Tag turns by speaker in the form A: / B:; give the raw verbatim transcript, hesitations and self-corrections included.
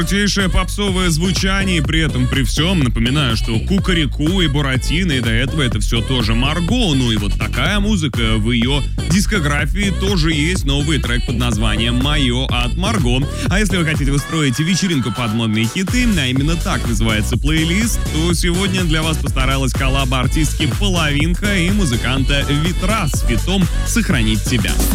A: крутейшее попсовое звучание, и при этом при всем напоминаю, что Кукареку и Буратино, и до этого это все тоже Марго. Ну и вот такая музыка в ее дискографии тоже есть. Новый трек под названием «Мое» от Марго. А если вы хотите устроить вечеринку под модные хиты, а именно так называется плейлист, то сегодня для вас постаралась коллаба артистки Половинка и музыканта Ветра с фитом «Сохранить тебя».